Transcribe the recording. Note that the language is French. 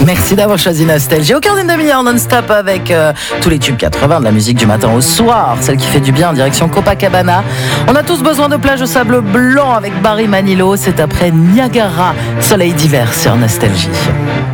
Merci d'avoir choisi Nostalgie. Au cœur d'une demi-heure non-stop avec tous les tubes 80 de la musique du matin au soir, celle qui fait du bien en direction Copacabana. On a tous besoin de plages au sable blanc avec Barry Manilow. C'est après Niagara, soleil d'hiver sur Nostalgie.